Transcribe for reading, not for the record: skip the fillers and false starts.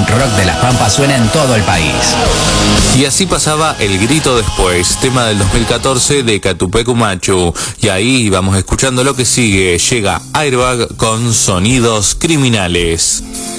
rock de Las Pampas suena en todo el país. Y así pasaba El Grito Después, tema del 2014 de Catupecu Machu. Y ahí vamos escuchando lo que sigue. Llega Airbag con Sonidos Criminales.